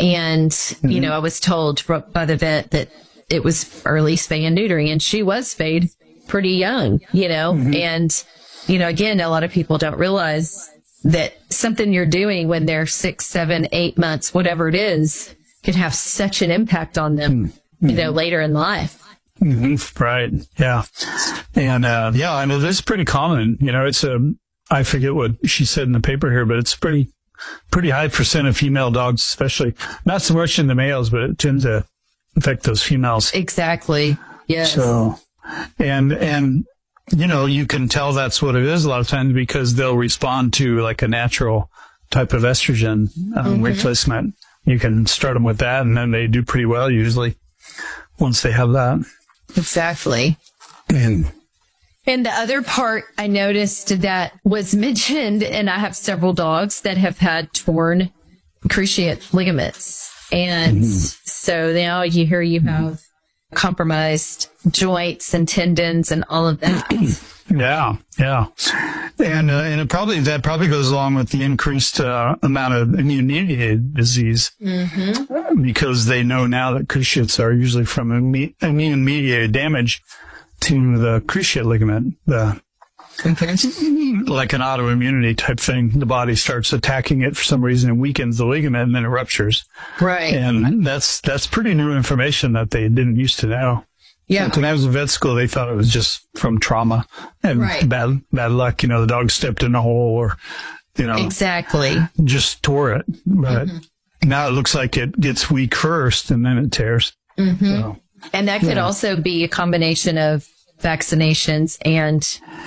And, I was told by the vet that it was early spay and neutering, and she was spayed pretty young, and, again, a lot of people don't realize that something you're doing when they're 6, 7, 8 months, whatever it is, can have such an impact on them, later in life. Mm-hmm. Right. Yeah. And, I know this is pretty common. It's I forget what she said in the paper here, but it's pretty high percent of female dogs, especially not so much in the males, but it tends to affect those females. Exactly. Yes. So, and, you can tell that's what it is a lot of times because they'll respond to like a natural type of estrogen replacement. You can start them with that, and then they do pretty well usually once they have that. Exactly. And the other part I noticed that was mentioned, and I have several dogs that have had torn cruciate ligaments. And so now you have compromised joints and tendons and all of that. Yeah. And that probably goes along with the increased amount of immune-mediated disease because they know now that cruciates are usually from immune-mediated damage to the cruciate ligament, like an autoimmunity type thing. The body starts attacking it for some reason and weakens the ligament, and then it ruptures. Right. And that's pretty new information that they didn't used to know. Yeah. When I was in vet school, they thought it was just from trauma and bad luck. The dog stepped in a hole or, exactly, just tore it. But now it looks like it gets weak first and then it tears. So, and that could also be a combination of vaccinations and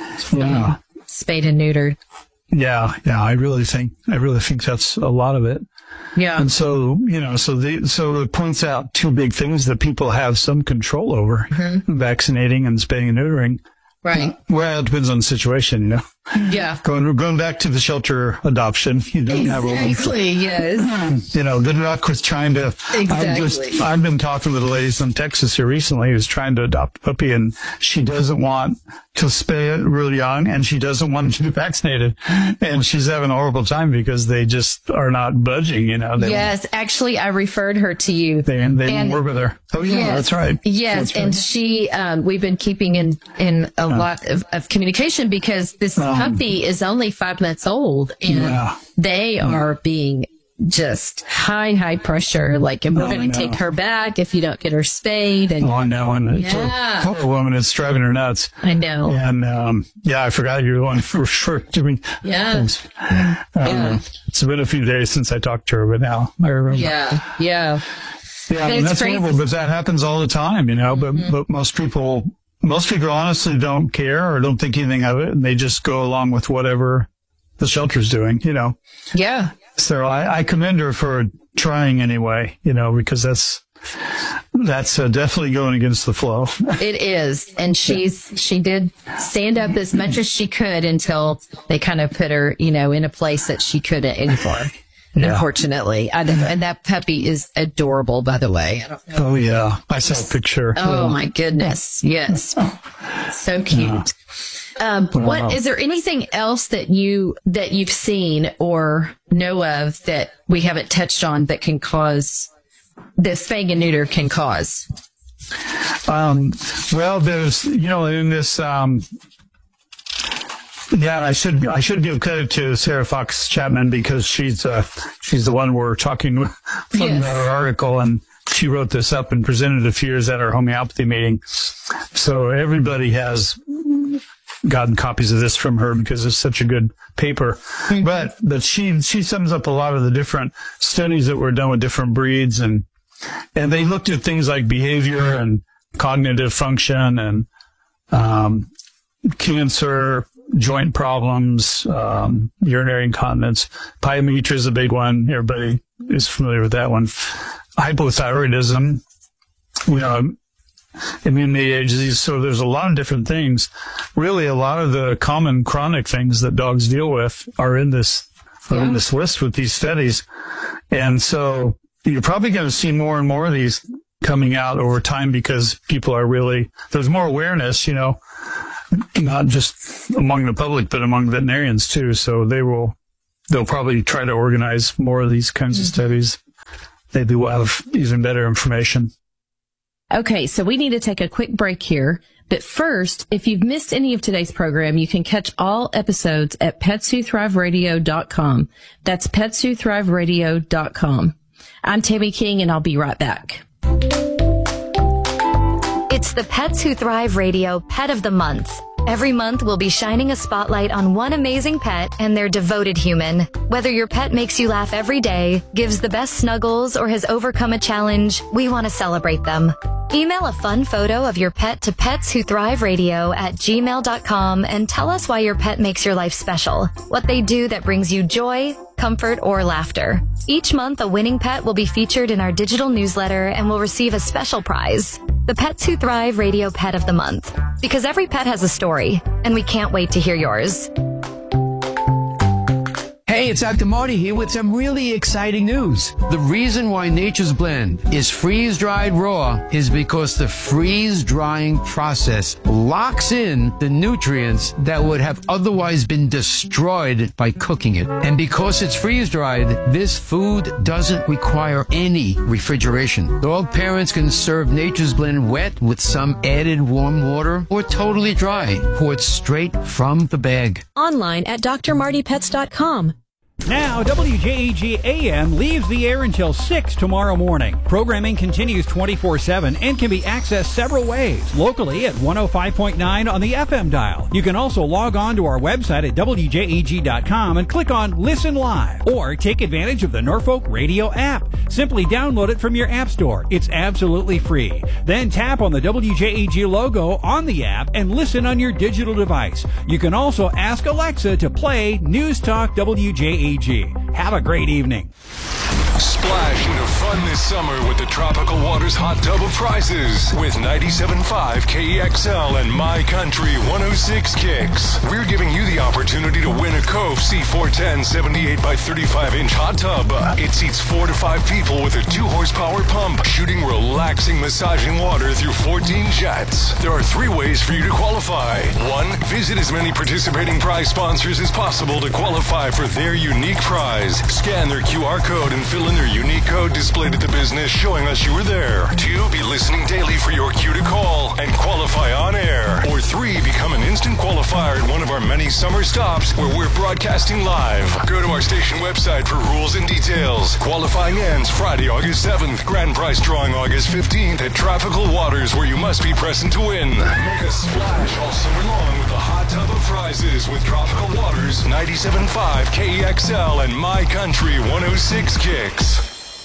spayed and neutered. Yeah. I really think that's a lot of it. Yeah. And so, so it points out two big things that people have some control over, vaccinating and spaying and neutering. Right. Well, it depends on the situation, Yeah. Going back to the shelter adoption, you don't have exactly. Yes. Good luck with trying to. Exactly. I've been talking with a lady from Texas here recently who's trying to adopt a puppy, and she doesn't want to spay it really young, and she doesn't want to be vaccinated, and she's having a horrible time because they just are not budging. Yes, actually, I referred her to you. They didn't work with her. Oh yeah, yes, that's right. Yes, that's right. And she, we've been keeping in a lot of communication because this puppy is only 5 months old, and they are being just high pressure. Like, and we're going to take her back if you don't get her spayed. And I know. And poor woman, it's driving her nuts. I know. And, I forgot you were the one for sure to me. Yeah. It's been a few days since I talked to her, but now I remember. Yeah. Yeah. And that's horrible, but that happens all the time, but most people honestly don't care or don't think anything of it, and they just go along with whatever the shelter's doing, Yeah. So I commend her for trying anyway, because that's definitely going against the flow. It is. And she did stand up as much as she could until they kind of put her, in a place that she couldn't anymore. Unfortunately. And that puppy is adorable, by the way. Oh yeah. I saw a picture. Oh my goodness. Yes. So cute. What is there anything else that you've seen or know of that we haven't touched on that can cause this spaying and neuter can cause? Well, there's in this I should give credit to Sarah Fox Chapman because she's the one we're talking with from the article, and she wrote this up and presented it a few years at our homeopathy meeting. So everybody has gotten copies of this from her because it's such a good paper. But she sums up a lot of the different studies that were done with different breeds, and they looked at things like behavior and cognitive function and cancer, joint problems, urinary incontinence. Pyometra is a big one. Everybody is familiar with that one. Hypothyroidism, immune-mediated disease. So there's a lot of different things. Really, a lot of the common chronic things that dogs deal with are in this list with these studies. And so you're probably going to see more and more of these coming out over time because people are there's more awareness, not just among the public, but among veterinarians too. So they'll probably try to organize more of these kinds of studies. maybe we'll have even better information. Okay, so we need to take a quick break here. But first, if you've missed any of today's program, you can catch all episodes at petswhothriveradio.com. That's petswhothriveradio.com. I'm Tammy King, and I'll be right back. It's the Pets Who Thrive Radio Pet of the Month. Every month, we'll be shining a spotlight on one amazing pet and their devoted human. Whether your pet makes you laugh every day, gives the best snuggles, or has overcome a challenge, we want to celebrate them. Email a fun photo of your pet to petswhothriveradio@gmail.com and tell us why your pet makes your life special, what they do that brings you joy, comfort, or laughter. Each month, a winning pet will be featured in our digital newsletter and will receive a special prize, the Pets Who Thrive Radio Pet of the Month. Because every pet has a story, and we can't wait to hear yours. Hey, it's Dr. Marty here with some really exciting news. The reason why Nature's Blend is freeze-dried raw is because the freeze-drying process locks in the nutrients that would have otherwise been destroyed by cooking it. And because it's freeze-dried, this food doesn't require any refrigeration. Dog parents can serve Nature's Blend wet with some added warm water or totally dry, poured straight from the bag. Online at drmartypets.com. Now, WJAG AM leaves the air until 6 tomorrow morning. Programming continues 24/7 and can be accessed several ways. Locally at 105.9 on the FM dial. You can also log on to our website at WJAG.com and click on Listen Live. Or take advantage of the Norfolk Radio app. Simply download it from your app store. It's absolutely free. Then tap on the WJAG logo on the app and listen on your digital device. You can also ask Alexa to play News Talk WJAG. Have a great evening. Splash into fun this summer with the Tropical Waters Hot Tub of Prizes with 97.5 KEXL and My Country 106 Kicks. We're giving you the opportunity to win a Cove C410 78 by 35 inch hot tub. It seats 4 to 5 people with a 2 horsepower pump, shooting relaxing, massaging water through 14 jets. There are 3 ways for you to qualify. 1, visit as many participating prize sponsors as possible to qualify for their unique prize. Scan their QR code and fill in their unique code displayed at the business showing us you were there. 2, be listening daily for your cue to call and qualify on air. Or 3, become an instant qualifier at one of our many summer stops where we're broadcasting live. Go to our station website for rules and details. Qualifying ends Friday, August 7th. Grand prize drawing August 15th at Tropical Waters, where you must be present to win. Make a splash all summer long with the hot tub of prizes with Tropical Waters, 97.5 KEXL and My Country 106 Kicks.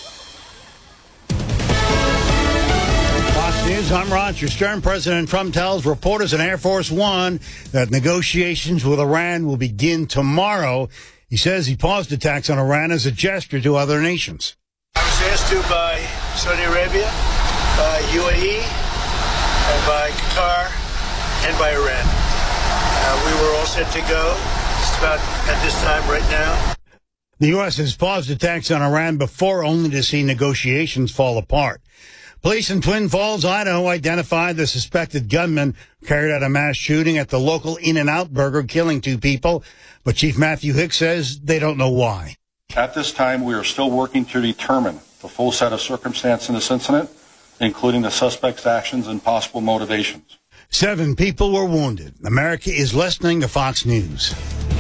Fox News, I'm Roger Stern. President Trump tells reporters in Air Force One that negotiations with Iran will begin tomorrow. He says he paused attacks on Iran as a gesture to other nations. I was asked to by Saudi Arabia, by UAE, and by Qatar, and by Iran. We were all set to go just about at this time right now. The U.S. has paused attacks on Iran before, only to see negotiations fall apart. Police in Twin Falls, Idaho, identified the suspected gunman who carried out a mass shooting at the local In-N-Out Burger, killing 2 people. But Chief Matthew Hicks says they don't know why. At this time, we are still working to determine the full set of circumstances in this incident, including the suspect's actions and possible motivations. 7 people were wounded. America is listening to Fox News.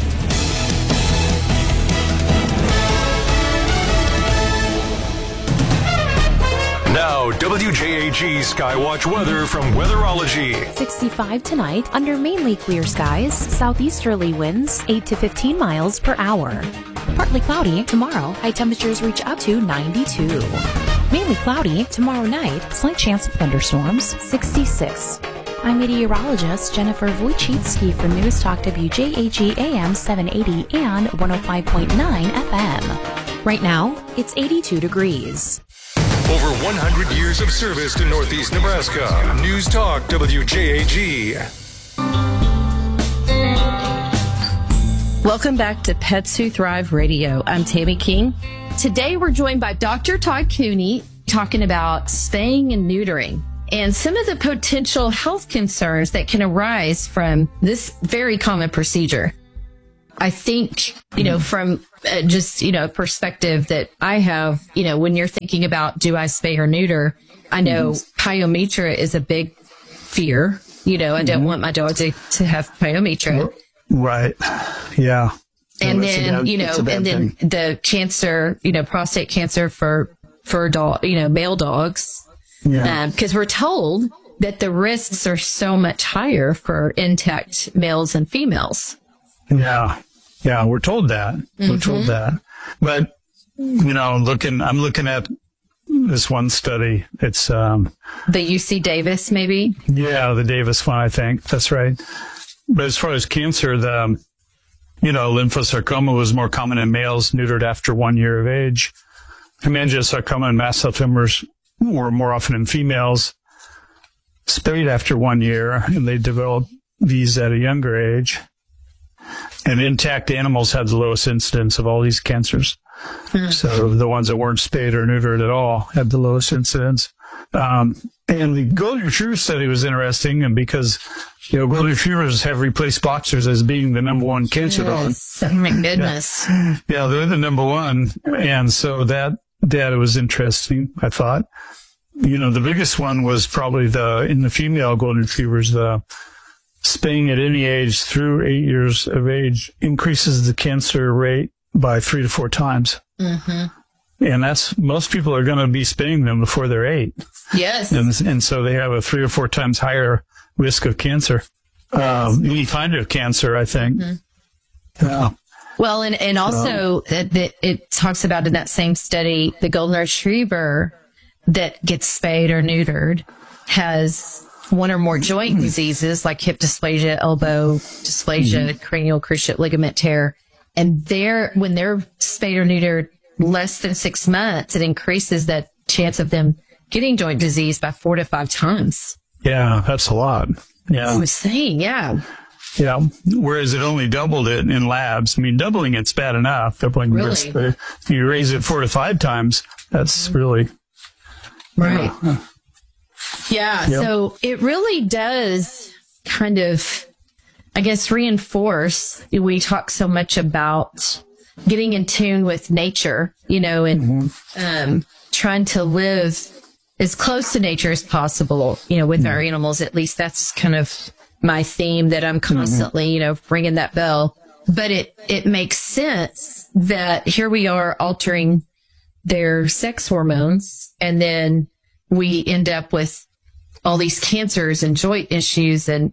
Now, WJAG Skywatch weather from Weatherology. 65 tonight under mainly clear skies, southeasterly winds 8 to 15 miles per hour. Partly cloudy tomorrow, high temperatures reach up to 92. Mainly cloudy tomorrow night, slight chance of thunderstorms, 66. I'm meteorologist Jennifer Wojcicki for News Talk WJAG AM 780 and 105.9 FM. Right now, it's 82 degrees. Over 100 years of service to Northeast Nebraska. News Talk WJAG. Welcome back to Pets Who Thrive Radio. I'm Tammy King. Today we're joined by Dr. Todd Cooney talking about spaying and neutering and some of the potential health concerns that can arise from this very common procedure. I think, from just, perspective that I have, when you're thinking about, do I spay or neuter? I know pyometra is a big fear. I don't want my dog to have pyometra. Right. Yeah. And then, the cancer, prostate cancer for dog, male dogs. Yeah. Because we're told that the risks are so much higher for intact males and females. Yeah. Yeah. We're told that. We're told that. But, I'm looking at this one study. It's, the UC Davis, maybe? Yeah. The Davis one, I think. That's right. But as far as cancer, lymphosarcoma was more common in males neutered after 1 year of age. Hemangiosarcoma and mast cell tumors were more often in females, spayed after 1 year, and they developed these at a younger age. And intact animals had the lowest incidence of all these cancers. So the ones that weren't spayed or neutered at all had the lowest incidence. And the golden retriever study was interesting, and because golden retrievers have replaced boxers as being the number one cancer dog. Oh my goodness. Yeah, they're the number one, and so that data was interesting, I thought. The biggest one was probably in the female golden retrievers, the spaying at any age through 8 years of age increases the cancer rate by 3 to 4 times. And most people are going to be spaying them before they're 8. Yes. And so they have a 3 or 4 times higher risk of cancer. Any kind of cancer, I think. Yeah. Well, and also that it talks about in that same study, the golden retriever that gets spayed or neutered has one or more joint diseases like hip dysplasia, elbow dysplasia, cranial cruciate ligament tear. And when they're spayed or neutered less than 6 months, it increases that chance of them getting joint disease by 4 to 5 times. Yeah, that's a lot. Yeah. I was saying, yeah. Yeah. Whereas it only doubled it in labs. I mean, doubling it's bad enough. Doubling risk. But if you raise it 4 to 5 times, that's really right. Yeah. Yep. So it really does kind of, I guess, reinforce. We talk so much about getting in tune with nature, and trying to live as close to nature as possible, with our animals. At least that's kind of my theme that I'm constantly, ringing that bell. But it makes sense that here we are altering their sex hormones, and then we end up with all these cancers and joint issues. And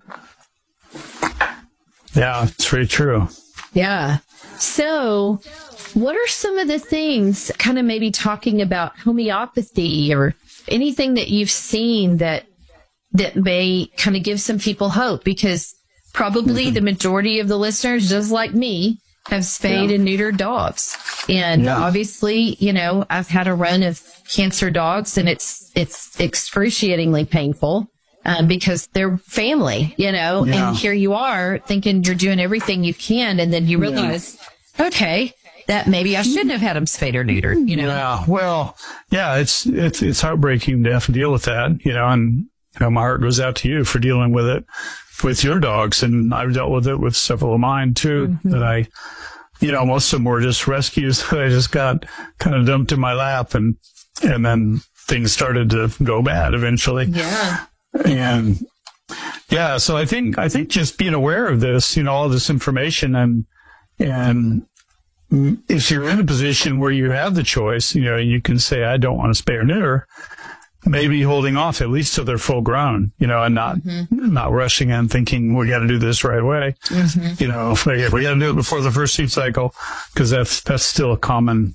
yeah, it's very true. Yeah. So what are some of the things, kind of maybe talking about homeopathy or anything that you've seen that may kind of give some people hope? Because probably the majority of the listeners, just like me, have spayed and neutered dogs. And obviously, I've had a run of cancer dogs, and it's excruciatingly painful. Because they're family, and here you are thinking you're doing everything you can. And then you realize, okay, that maybe I shouldn't have had them spayed or neutered, Yeah. Well, yeah, it's heartbreaking to have to deal with that, and, my heart goes out to you for dealing with it with your dogs. And I've dealt with it with several of mine too, that I, most of them were just rescues that I just got kind of dumped in my lap, and then things started to go bad eventually. Yeah. And so I think just being aware of this, all this information, and if you're in a position where you have the choice, you can say, I don't want to spay or neuter, maybe holding off at least till they're full grown, and not rushing in thinking we got to do this right away. We got to do it before the first seed cycle, because that's still a common,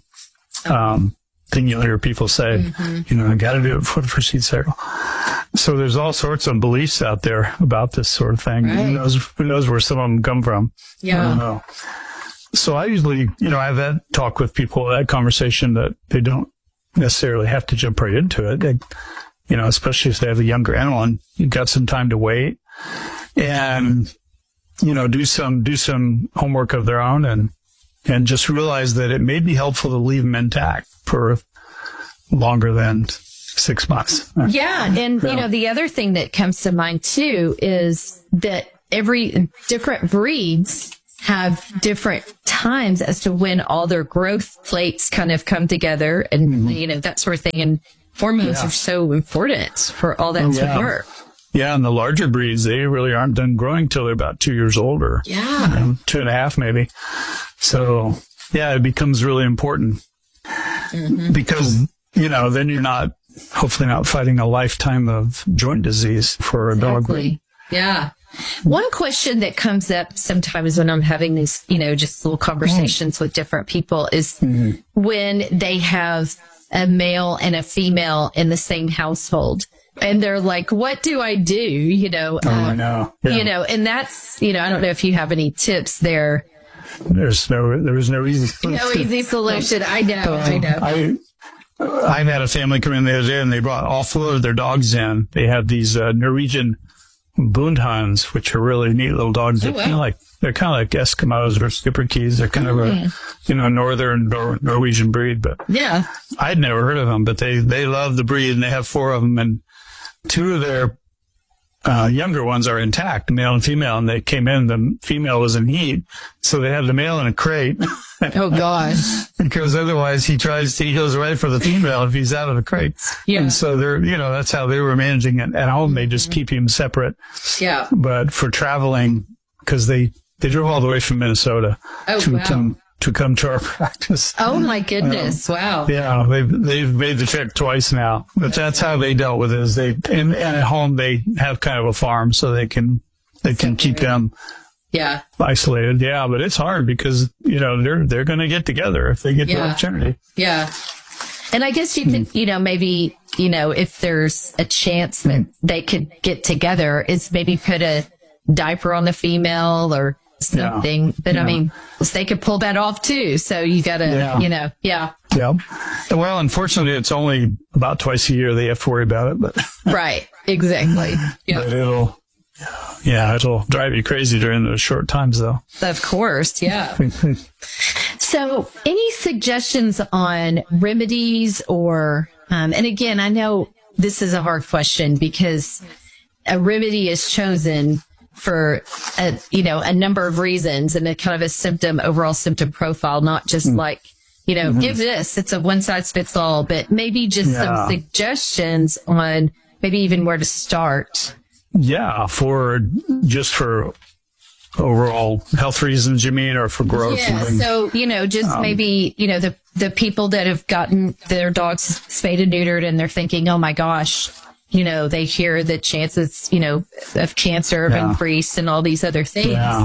thing you'll hear people say, I got to do it before the first seed cycle. So there's all sorts of beliefs out there about this sort of thing. Right. Who knows where some of them come from? Yeah. I don't know. So I usually, I have that talk with people, that conversation, that they don't necessarily have to jump right into it. They, especially if they have a younger animal and you've got some time to wait and, do some homework of their own and just realize that it may be helpful to leave them intact for longer than 6 months. Yeah. And, the other thing that comes to mind too is that every different breeds have different times as to when all their growth plates kind of come together and, that sort of thing. And hormones are so important for all that to work. Yeah, and the larger breeds, they really aren't done growing till they're about 2 years older. Yeah. 2.5 maybe. So, yeah, it becomes really important because, then you're hopefully not fighting a lifetime of joint disease for a dog breed. Yeah. One question that comes up sometimes when I'm having these, just little conversations with different people is when they have a male and a female in the same household. And they're like, what do I do? I know. Yeah. And that's, I don't know if you have any tips there. There was no easy solution. No easy solution. I know. I've had a family come in the other day and they brought all 4 of their dogs in. They had these Norwegian Bundhunds, which are really neat little dogs. They're kind of like Eskimos or Schipperkes. They're kind of a northern Norwegian breed, but I'd never heard of them, but they love the breed and they have 4 of them, and 2 of their younger ones are intact, male and female, and they came in, the female was in heat, so they had the male in a crate. Oh gosh. Because otherwise he goes right for the female if he's out of the crate. Yeah. And so that's how they were managing it. At home, they just keep him separate. Yeah. But for traveling, because they drove all the way from Minnesota to come to our practice. Oh my goodness. Wow. Yeah. They've made the trip twice now, but that's how they dealt with it. And at home they have kind of a farm so they can keep them isolated. Yeah. But it's hard because, they're going to get together if they get the opportunity. Yeah. And I guess you could, maybe, if there's a chance that they could get together, is maybe put a diaper on the female or something. But I mean, they could pull that off too. So you got to, Yeah. Well, unfortunately, it's only about twice a year they have to worry about it. But right. Exactly. Yeah. But it'll drive you crazy during those short times, though. Of course. Yeah. So any suggestions on remedies or, and again, I know this is a hard question because a remedy is chosen for a number of reasons and a kind of a overall symptom profile, not just like, give this, it's a one size fits all, but maybe just some suggestions on maybe even where to start. Yeah. For overall health reasons, you mean, or for growth? Yeah. So, maybe, the people that have gotten their dogs spayed and neutered and they're thinking, oh my gosh, they hear the chances, of cancer have increased and all these other things. Yeah.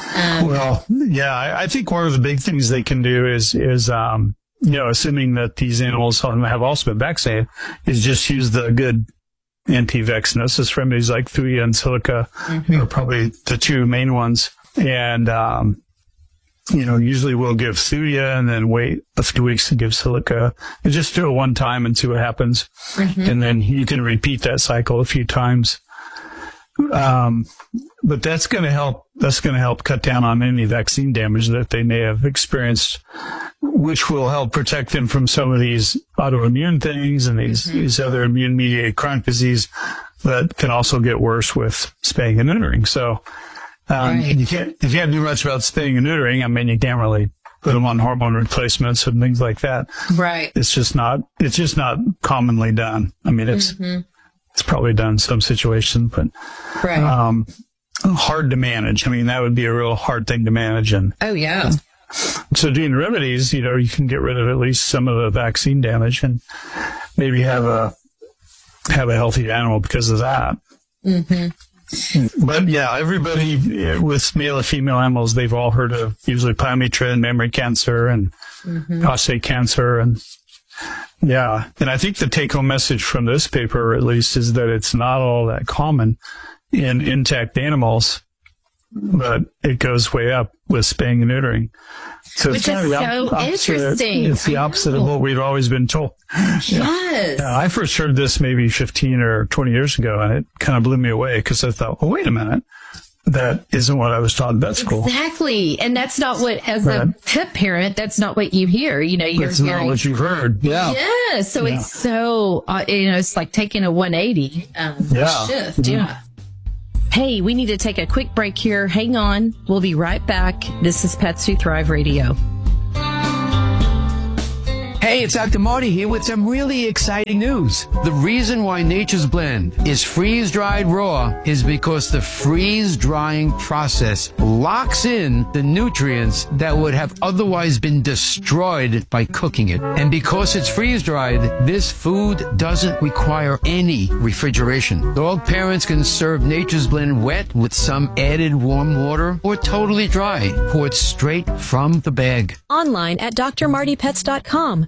I think one of the big things they can do is assuming that these animals have also been vaccinated, is just use the good anti-vaccinosis remedies like Thuya and Silica are probably the 2 main ones. And, usually we'll give Thuya and then wait a few weeks to give Silica and just do it one time and see what happens. And then you can repeat that cycle a few times. But that's going to help cut down on any vaccine damage that they may have experienced, which will help protect them from some of these autoimmune things and these other immune mediated chronic disease that can also get worse with spaying and neutering. So, you can't do much about spaying and neutering. I mean, you can't really put them on hormone replacements and things like that. Right. It's just not commonly done. I mean, it's probably done in some situations, but, hard to manage. I mean, that would be a real hard thing to manage. And so doing remedies, you can get rid of at least some of the vaccine damage and maybe have a healthy animal because of that. But everybody with male and female animals, they've all heard of usually pyometra and mammary cancer and prostate cancer. And and I think the take-home message from this paper, at least, is that it's not all that common in intact animals, but it goes way up with spaying and neutering. So Which is so interesting. It's the opposite of what we've always been told. Yes. I first heard this maybe 15 or 20 years ago, and it kind of blew me away because I thought, well, wait a minute. That isn't what I was taught in vet school. Exactly. And that's not what, as a pet parent, that's not what you hear. You're that's hearing. Not what you've heard. Yeah. Yeah. So it's so, it's like taking a 180 shift. Yeah. Hey, we need to take a quick break here. Hang on. We'll be right back. This is Pets Who Thrive Radio. Hey, it's Dr. Marty here with some really exciting news. The reason why Nature's Blend is freeze-dried raw is because the freeze-drying process locks in the nutrients that would have otherwise been destroyed by cooking it. And because it's freeze-dried, this food doesn't require any refrigeration. Dog parents can serve Nature's Blend wet with some added warm water or totally dry, poured straight from the bag. Online at drmartypets.com.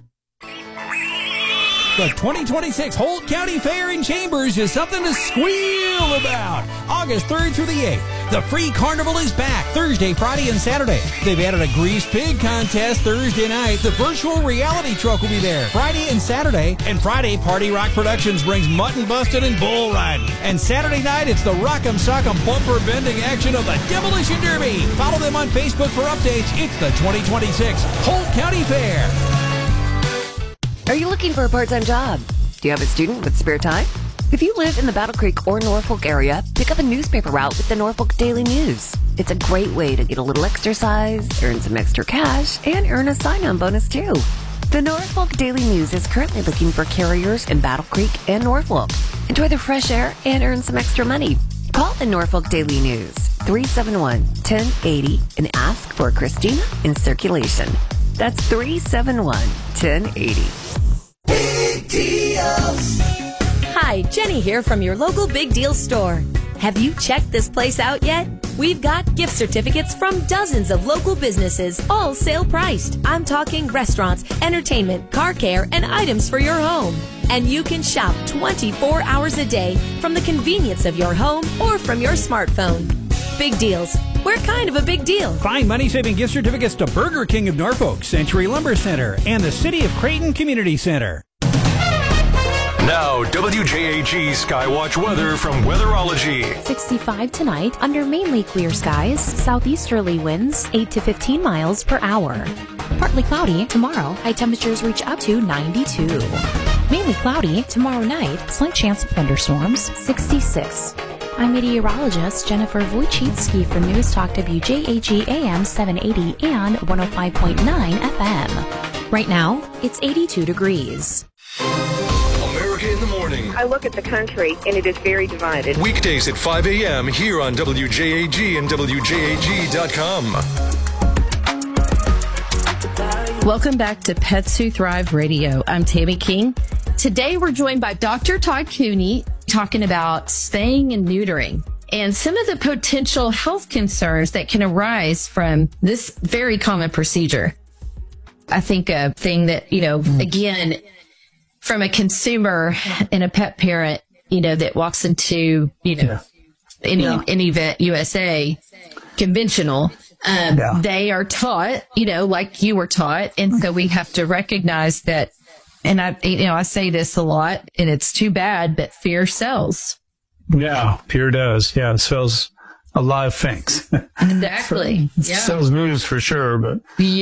The 2026 Holt County Fair in Chambers is something to squeal about. August 3rd through the 8th. The free carnival is back Thursday, Friday, and Saturday. They've added a greased pig contest Thursday night. The virtual reality truck will be there Friday and Saturday. And Friday, Party Rock Productions brings mutton busting and bull riding. And Saturday night, it's the Rock'em Sock'em bumper bending action of the Demolition Derby. Follow them on Facebook for updates. It's the 2026 Holt County Fair. Are you looking for a part-time job? Do you have a student with spare time? If you live in the Battle Creek or Norfolk area, pick up a newspaper route with the Norfolk Daily News. It's a great way to get a little exercise, earn some extra cash, and earn a sign-on bonus too. The Norfolk Daily News is currently looking for carriers in Battle Creek and Norfolk. Enjoy the fresh air and earn some extra money. Call the Norfolk Daily News, 371-1080, and ask for Christina in circulation. That's 371-1080. Big deals. Hi, Jenny here from your local Big Deals store. Have you checked this place out yet? We've got gift certificates from dozens of local businesses, all sale priced. I'm talking restaurants, entertainment, car care, and items for your home. And you can shop 24 hours a day from the convenience of your home or from your smartphone. Big Deals. We're kind of a big deal. Find money-saving gift certificates to Burger King of Norfolk, Century Lumber Center, and the City of Creighton Community Center. Now, WJAG Skywatch weather from Weatherology. 65 tonight under mainly clear skies, southeasterly winds 8 to 15 miles per hour. Partly cloudy tomorrow, high temperatures reach up to 92. Mainly cloudy tomorrow night, slight chance of thunderstorms 66. I'm meteorologist Jennifer Wojcicki for News Talk WJAG AM 780 and 105.9 FM. Right now, it's 82 degrees. America in the Morning. I look at the country, and it is very divided. Weekdays at 5 a.m. here on WJAG and WJAG.com. Welcome back to Pets Who Thrive Radio. I'm Tammy King. Today we're joined by Dr. Todd Cooney talking about spaying and neutering and some of the potential health concerns that can arise from this very common procedure. I think a thing that, again, from a consumer and a pet parent, that walks into, any vet USA conventional, they are taught, like you were taught. And so we have to recognize that. And I say this a lot, and it's too bad, but fear sells. Yeah, fear does. Yeah, it sells a lot of things. Exactly. It sells news for sure, but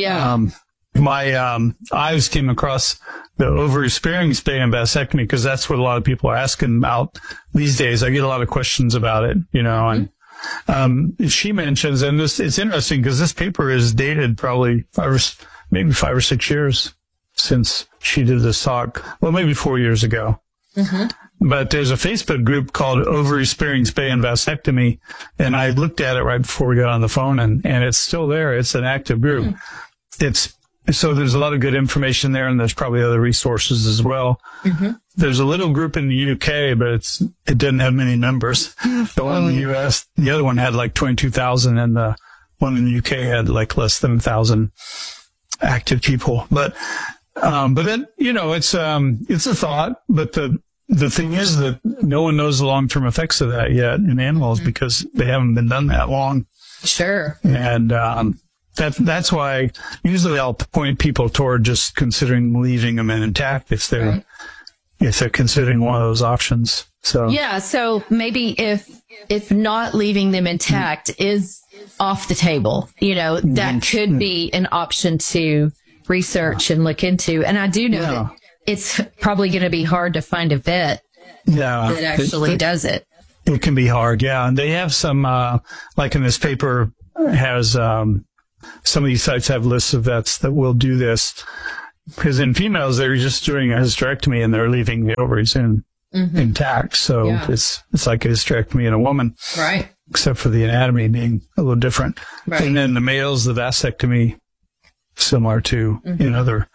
my eyes came across the over-sparing spay and vasectomy because that's what a lot of people are asking about these days. I get a lot of questions about it, and she mentions, and it's interesting because this paper is dated probably 5 or 6 years since she did this talk. Well, maybe 4 years ago. Mm-hmm. But there's a Facebook group called Over-Sparing Spay and Vasectomy, and I looked at it right before we got on the phone, and it's still there. It's an active group. Mm-hmm. So there's a lot of good information there, and there's probably other resources as well. Mm-hmm. There's a little group in the UK, but it didn't have many members. The one in the US, the other one had like 22,000, and the one in the UK had like less than 1,000 active people. But then, it's a thought, but the thing is that no one knows the long-term effects of that yet in animals because they haven't been done that long. Sure. And, that's why usually I'll point people toward just considering leaving them intact if they're considering one of those options. So so maybe if not leaving them intact is off the table, that could be an option to research and look into. And I do know that it's probably going to be hard to find a vet that actually does it. It can be hard, yeah. And they have some, like in this paper, has some of these sites have lists of vets that will do this. Because in females, they're just doing a hysterectomy and they're leaving the ovaries intact. So it's like a hysterectomy in a woman. Right. Except for the anatomy being a little different. Right. And then the males, the vasectomy, similar to other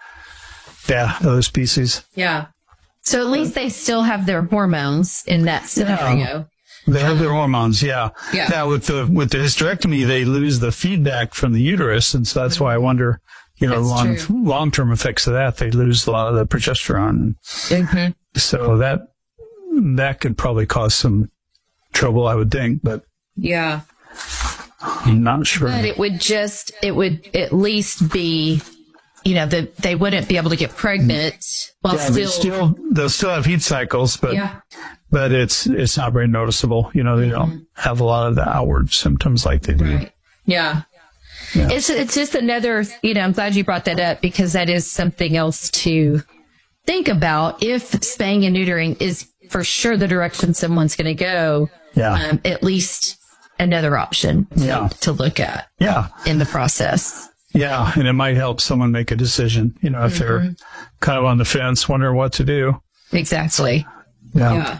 species. Yeah. So at least they still have their hormones in that scenario. They have their hormones, yeah. Now with the hysterectomy, they lose the feedback from the uterus, and so that's why I wonder, long-term effects of that. They lose a lot of the progesterone. So that could probably cause some trouble, I would think, but yeah, I'm not sure. But it would at least be, they wouldn't be able to get pregnant while they'll still have heat cycles, but it's not very noticeable. They don't have a lot of the outward symptoms like they do. Right. Yeah. It's just another, I'm glad you brought that up because that is something else to think about. If spaying and neutering is for sure the direction someone's going to go, at least another option to look at in the process. Yeah, and it might help someone make a decision, if they're kind of on the fence, wondering what to do. Exactly. Yeah.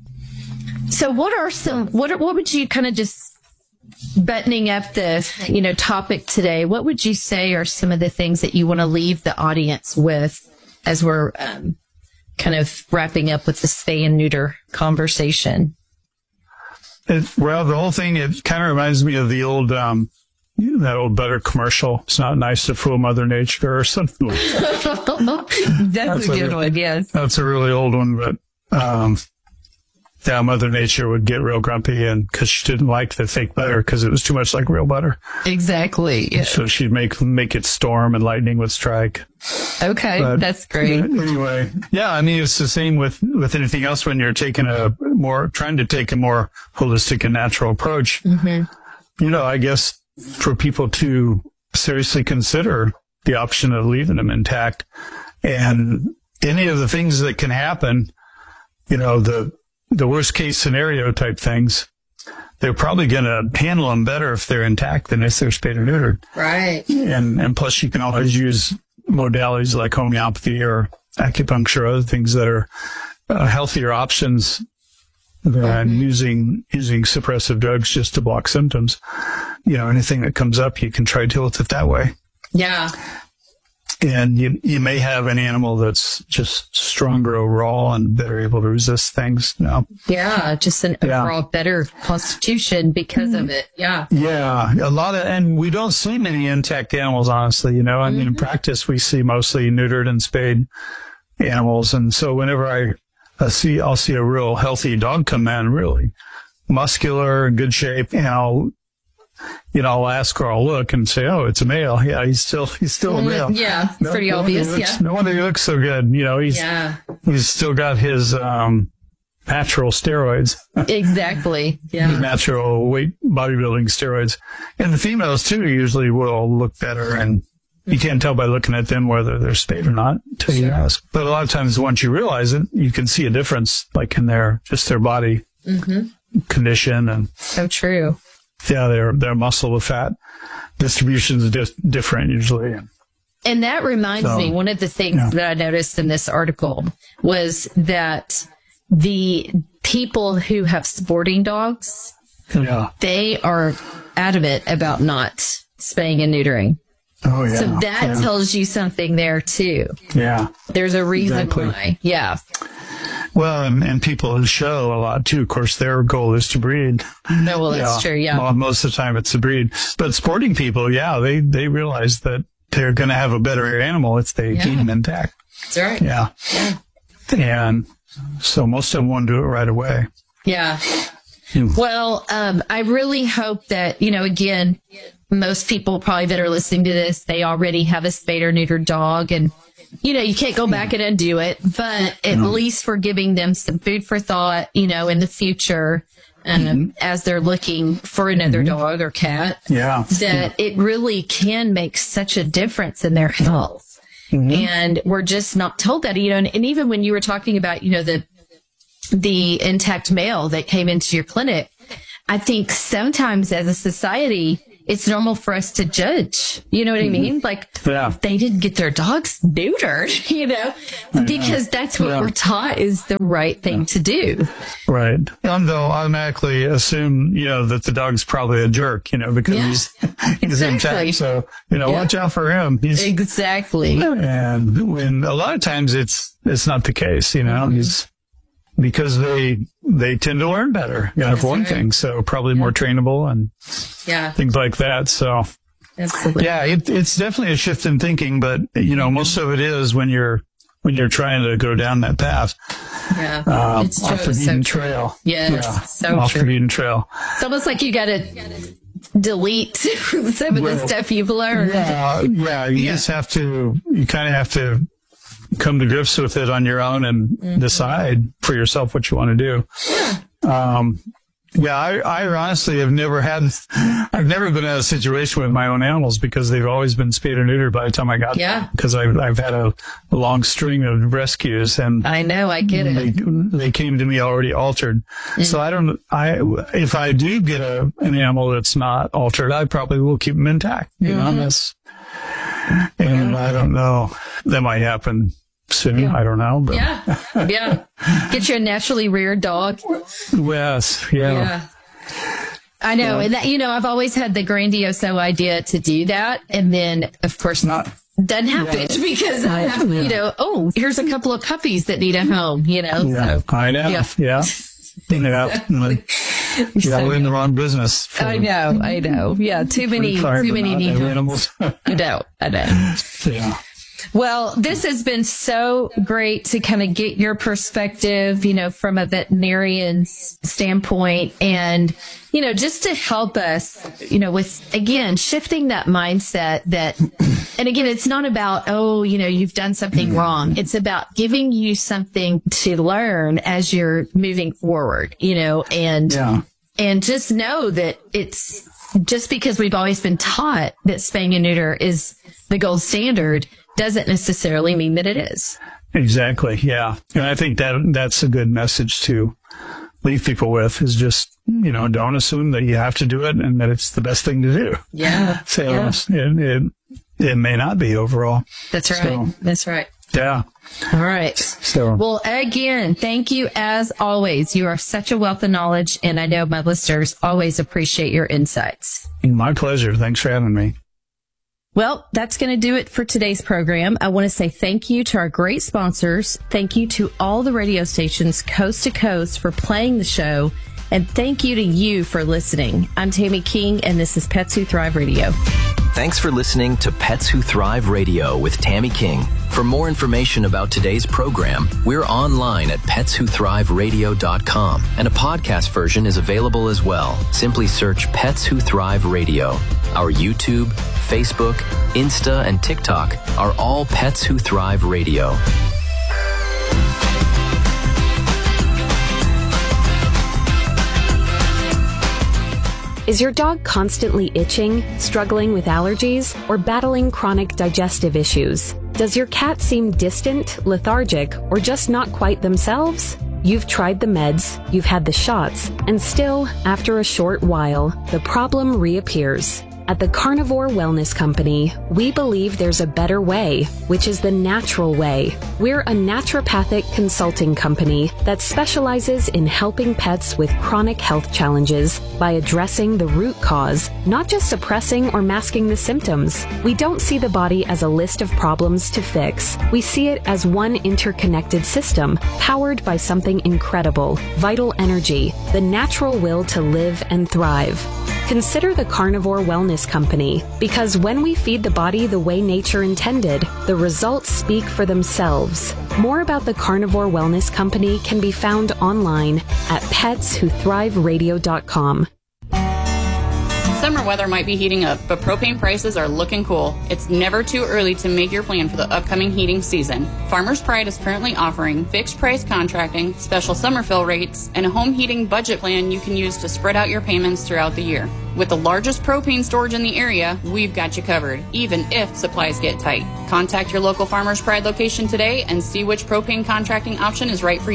So what would you kind of just buttoning up the, topic today, what would you say are some of the things that you want to leave the audience with as we're kind of wrapping up with the spay and neuter conversation? The whole thing, it kind of reminds me of the old, that old butter commercial. It's not nice to fool Mother Nature or something like that. That's a good one, yes. That's a really old one, but Mother Nature would get real grumpy because she didn't like the fake butter because it was too much like real butter. Exactly. Yeah. So she'd make it storm and lightning would strike. Okay, but, that's great. Anyway, it's the same with anything else when you're trying to take a more holistic and natural approach. I guess for people to seriously consider the option of leaving them intact and any of the things that can happen, the worst case scenario type things, they're probably going to handle them better if they're intact than if they're spayed or neutered. Right. And plus you can always use modalities like homeopathy or acupuncture, or other things that are healthier options than using suppressive drugs just to block symptoms. Anything that comes up, you can try to deal with it that way. Yeah. And you may have an animal that's just stronger overall and better able to resist things. Yeah, just an overall better constitution because of it. Yeah. Yeah, and we don't see many intact animals, honestly. In practice, we see mostly neutered and spayed animals. And so whenever I'll see a real healthy dog come in, really muscular, in good shape, and I'll ask or I'll look and say, "Oh, it's a male." Yeah, he's still a male. Yeah, pretty obvious. No wonder he looks so good. He's still got his natural steroids. Exactly. Yeah. Natural weight bodybuilding steroids, and the females too usually will look better, and you can't tell by looking at them whether they're spayed or not until you ask. But a lot of times, once you realize it, you can see a difference, like in their body condition and. So true. Yeah, their muscle to fat distribution is different usually. And that reminds me, one of the things that I noticed in this article was that the people who have sporting dogs, they are adamant about not spaying and neutering. Oh, yeah. So that tells you something there, too. Yeah. There's a reason why. Yeah. Well, and people who show a lot, too. Of course, their goal is to breed. No, well, that's true, yeah. Well, most of the time it's to breed. But sporting people, they realize that they're going to have a better animal if they keep them intact. That's right. Yeah. And so most of them won't do it right away. Yeah. Well, I really hope that, again, most people probably that are listening to this, they already have a spayed or neutered dog, and you can't go back and undo it, but at least for giving them some food for thought, in the future, as they're looking for another dog or cat, that it really can make such a difference in their health. And we're just not told that, and even when you were talking about, the the intact male that came into your clinic, I think sometimes as a society, it's normal for us to judge. You know what I mean? Like, they didn't get their dogs neutered, you know, because that's what we're taught is the right thing to do. Right. And they'll automatically assume, you know, that the dog's probably a jerk, you know, because he's intact. So, you know, watch out for him. Exactly. And when a lot of times it's not the case, you know, because they tend to learn better, you know, for one thing. So probably more trainable and things like that. So absolutely. Yeah, it's definitely a shift in thinking, but you know, most of it is when you're trying to go down that path. Yeah. It's off the beaten trail. So off the beaten trail. It's almost like you got to delete some of the stuff you've learned. You just have to, you kind of have to come to grips with it on your own and decide for yourself what you want to do. I honestly have I've never been in a situation with my own animals because they've always been spayed or neutered by the time I got them. Because I've had a long string of rescues, and I know, I get it. They came to me already altered. So if I do get an animal that's not altered, I probably will keep them intact. You know, and I don't know. That might happen soon. I don't know. But. Get you a naturally reared dog. Yes. I know. And that, you know, I've always had the grandiose idea to do that. And then, of course, doesn't happen because I have, you know, here's a couple of puppies that need a home, you know. So, I know. Yeah. We're in the wrong business. I know. Yeah. Too many need animals. I know. Yeah. Well, this has been so great to kind of get your perspective, you know, from a veterinarian's standpoint and, you know, just to help us, you know, with, again, shifting that mindset that, and again, it's not about, you know, you've done something wrong. It's about giving you something to learn as you're moving forward, you know, and just know that it's just because we've always been taught that spaying and neuter is the gold standard doesn't necessarily mean that it is. Exactly. Yeah. And I think that's a good message to leave people with is just, you know, don't assume that you have to do it and that it's the best thing to do. Yeah. So it may not be overall. That's right. That's right. Yeah. All right. So, well, again, thank you as always. You are such a wealth of knowledge, and I know my listeners always appreciate your insights. My pleasure. Thanks for having me. Well, that's going to do it for today's program. I want to say thank you to our great sponsors. Thank you to all the radio stations coast to coast for playing the show. And thank you to you for listening. I'm Tammy King, and this is Pets Who Thrive Radio. Thanks for listening to Pets Who Thrive Radio with Tammy King. For more information about today's program, we're online at petswhothriveradio.com, and a podcast version is available as well. Simply search Pets Who Thrive Radio. Our YouTube, Facebook, Insta, and TikTok are all Pets Who Thrive Radio. Is your dog constantly itching, struggling with allergies, or battling chronic digestive issues? Does your cat seem distant, lethargic, or just not quite themselves? You've tried the meds, you've had the shots, and still, after a short while, the problem reappears. At the Carnivore Wellness Company, we believe there's a better way, which is the natural way. We're a naturopathic consulting company that specializes in helping pets with chronic health challenges by addressing the root cause, not just suppressing or masking the symptoms. We don't see the body as a list of problems to fix. We see it as one interconnected system, powered by something incredible, vital energy, the natural will to live and thrive. Consider the Carnivore Wellness Company, because when we feed the body the way nature intended, the results speak for themselves. More about the Carnivore Wellness Company can be found online at petswhothriveradio.com. Summer weather might be heating up, but propane prices are looking cool. It's never too early to make your plan for the upcoming heating season. Farmers Pride is currently offering fixed price contracting, special summer fill rates, and a home heating budget plan you can use to spread out your payments throughout the year. With the largest propane storage in the area, we've got you covered, even if supplies get tight. Contact your local Farmers Pride location today and see which propane contracting option is right for you.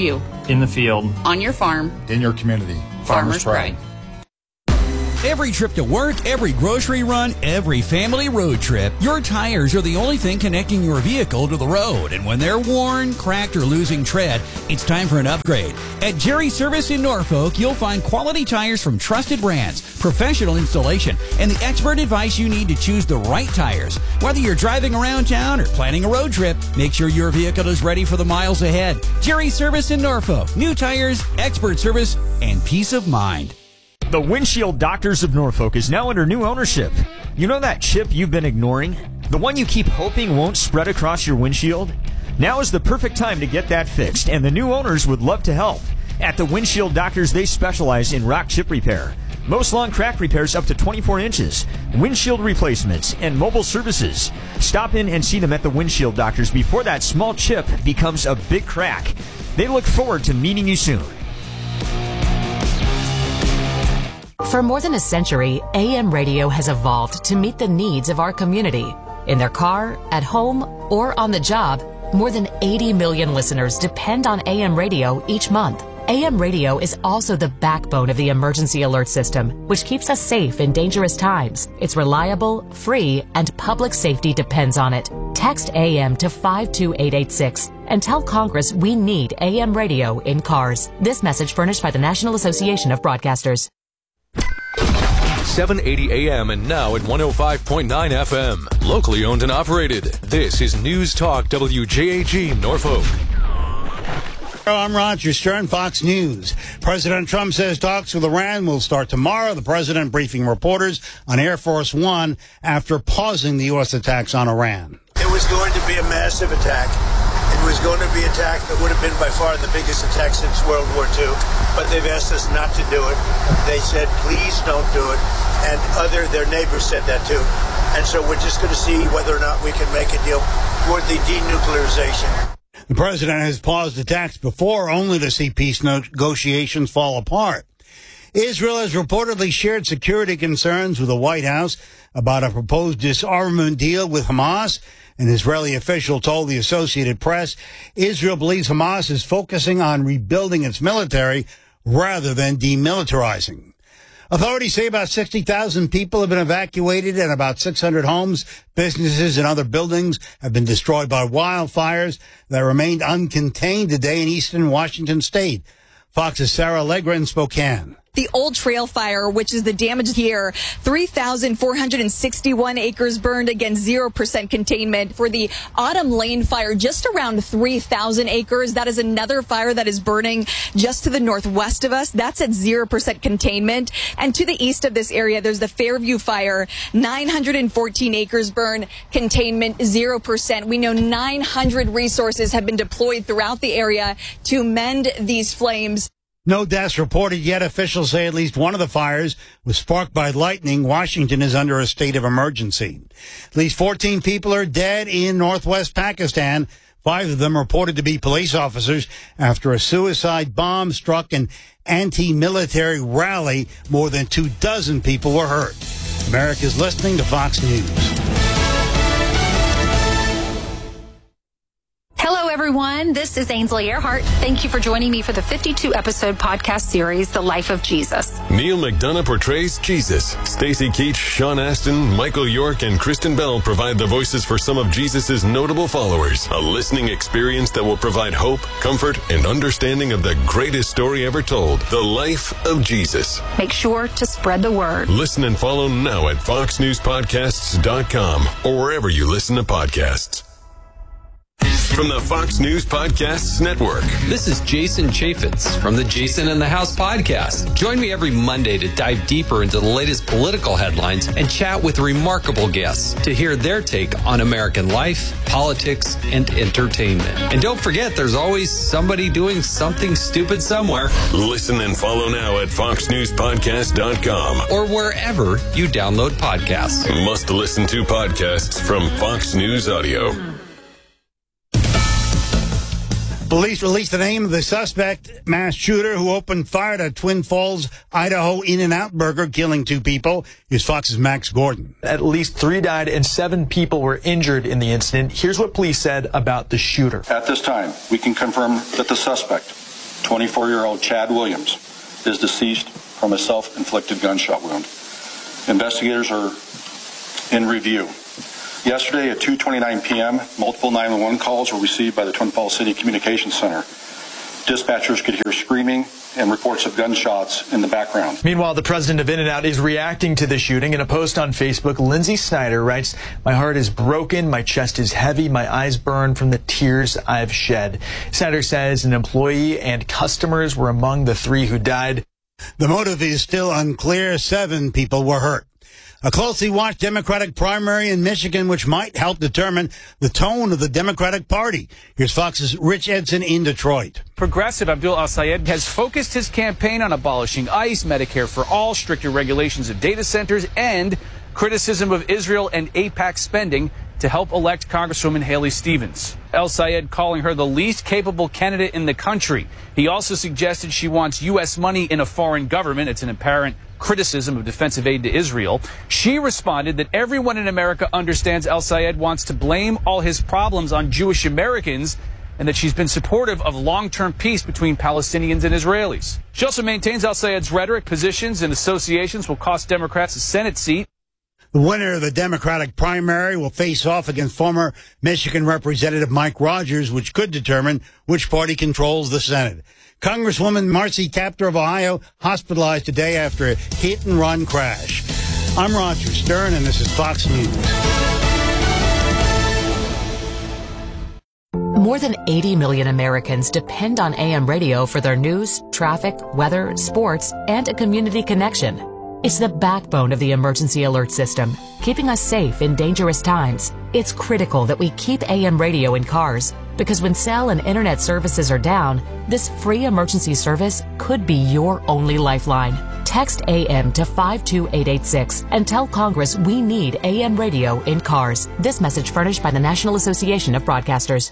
in the field, on your farm, in your community. Farmers Pride. Every trip to work, every grocery run, every family road trip, your tires are the only thing connecting your vehicle to the road. And when they're worn, cracked, or losing tread, it's time for an upgrade. At Jerry Service in Norfolk, you'll find quality tires from trusted brands, professional installation, and the expert advice you need to choose the right tires. Whether you're driving around town or planning a road trip, make sure your vehicle is ready for the miles ahead. Jerry Service in Norfolk. New tires, expert service, and peace of mind. The Windshield Doctors of Norfolk is now under new ownership. You know that chip you've been ignoring? The one you keep hoping won't spread across your windshield? Now is the perfect time to get that fixed, and the new owners would love to help. At the Windshield Doctors, they specialize in rock chip repair, most long crack repairs up to 24 inches, windshield replacements, and mobile services. Stop in and see them at the Windshield Doctors before that small chip becomes a big crack. They look forward to meeting you soon. For more than a century, AM radio has evolved to meet the needs of our community. In their car, at home, or on the job, more than 80 million listeners depend on AM radio each month. AM radio is also the backbone of the emergency alert system, which keeps us safe in dangerous times. It's reliable, free, and public safety depends on it. Text AM to 52886 and tell Congress we need AM radio in cars. This message furnished by the National Association of Broadcasters. 780 AM and now at 105.9 FM. Locally owned and operated. This is News Talk WJAG Norfolk. I'm Roger Stern, Fox News. President Trump says talks with Iran will start tomorrow. The president briefing reporters on Air Force One after pausing the U.S. attacks on Iran. It was going to be a massive attack. It was going to be an attack that would have been by far the biggest attack since World War II, but they've asked us not to do it. They said, please don't do it, and their neighbors said that too. And so we're just going to see whether or not we can make a deal toward the denuclearization. The president has paused attacks before, only to see peace negotiations fall apart. Israel has reportedly shared security concerns with the White House about a proposed disarmament deal with Hamas. An Israeli official told the Associated Press Israel believes Hamas is focusing on rebuilding its military rather than demilitarizing. Authorities say about 60,000 people have been evacuated and about 600 homes, businesses, and other buildings have been destroyed by wildfires that remained uncontained today in eastern Washington state. Fox's Sarah Allegra in Spokane. The Old Trail Fire, which is the damage here, 3,461 acres burned, again 0% containment. For the Autumn Lane Fire, just around 3,000 acres. That is another fire that is burning just to the northwest of us. That's at 0% containment. And to the east of this area, there's the Fairview Fire, 914 acres burned, containment 0%. We know 900 resources have been deployed throughout the area to mend these flames. No deaths reported yet. Officials say at least one of the fires was sparked by lightning. Washington is under a state of emergency. At least 14 people are dead in northwest Pakistan. 5 of them reported to be police officers after a suicide bomb struck an anti-military rally. More than 24 people were hurt. America's listening to Fox News. Hello, everyone. This is Ainsley Earhart. Thank you for joining me for the 52-episode podcast series, The Life of Jesus. Neil McDonough portrays Jesus. Stacey Keach, Sean Astin, Michael York, and Kristen Bell provide the voices for some of Jesus' notable followers. A listening experience that will provide hope, comfort, and understanding of the greatest story ever told, The Life of Jesus. Make sure to spread the word. Listen and follow now at foxnewspodcasts.com or wherever you listen to podcasts. From the Fox News Podcasts Network. This is Jason Chaffetz from the Jason in the House podcast. Join me every Monday to dive deeper into the latest political headlines and chat with remarkable guests to hear their take on American life, politics, and entertainment. And don't forget, there's always somebody doing something stupid somewhere. Listen and follow now at foxnewspodcast.com or wherever you download podcasts. Must listen to podcasts from Fox News Audio. Police released the name of the suspect mass shooter who opened fire at Twin Falls, Idaho In-N-Out Burger, killing 2 people. Here's Fox's Max Gordon. At least 3 died and 7 people were injured in the incident. Here's what police said about the shooter. At this time, we can confirm that the suspect 24-year-old Chad Williams, is deceased from a self-inflicted gunshot wound. Investigators are in review. Yesterday at 2:29 p.m., multiple 911 calls were received by the Twin Falls City Communications Center. Dispatchers could hear screaming and reports of gunshots in the background. Meanwhile, the president of In-N-Out is reacting to the shooting. In a post on Facebook, Lindsay Snyder writes, "My heart is broken, my chest is heavy, my eyes burn from the tears I've shed." Snyder says an employee and customers were among the 3 who died. The motive is still unclear. 7 people were hurt. A closely watched Democratic primary in Michigan, which might help determine the tone of the Democratic Party. Here's Fox's Rich Edson in Detroit. Progressive Abdul Al-Sayed has focused his campaign on abolishing ICE, Medicare for all, stricter regulations of data centers, and criticism of Israel and AIPAC spending to help elect Congresswoman Haley Stevens. El-Sayed calling her the least capable candidate in the country. He also suggested she wants U.S. money in a foreign government. It's an apparent criticism of defensive aid to Israel. She responded that everyone in America understands El-Sayed wants to blame all his problems on Jewish Americans and that she's been supportive of long-term peace between Palestinians and Israelis. She also maintains El-Sayed's rhetoric, positions, and associations will cost Democrats a Senate seat. The winner of the Democratic primary will face off against former Michigan Representative Mike Rogers, which could determine which party controls the Senate. Congresswoman Marcy Kaptur of Ohio hospitalized today after a hit-and-run crash. I'm Roger Stern, and this is Fox News. More than 80 million Americans depend on AM radio for their news, traffic, weather, sports, and a community connection. It's the backbone of the emergency alert system, keeping us safe in dangerous times. It's critical that we keep AM radio in cars, because when cell and internet services are down, this free emergency service could be your only lifeline. Text AM to 52886 and tell Congress we need AM radio in cars. This message furnished by the National Association of Broadcasters.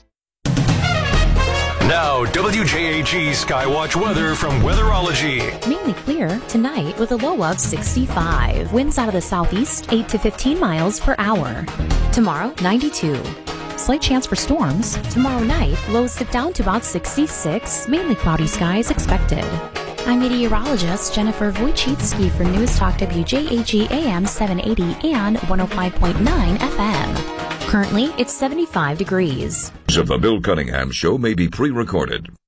Now, WJAG Skywatch weather from Weatherology. Mainly clear tonight with a low of 65. Winds out of the southeast, 8 to 15 miles per hour. Tomorrow, 92. Slight chance for storms. Tomorrow night, lows dip down to about 66. Mainly cloudy skies expected. I'm meteorologist Jennifer Wojcicki for News Talk WJAG AM 780 and 105.9 FM. Currently, it's 75 degrees. Of the Bill Cunningham Show may be pre-recorded.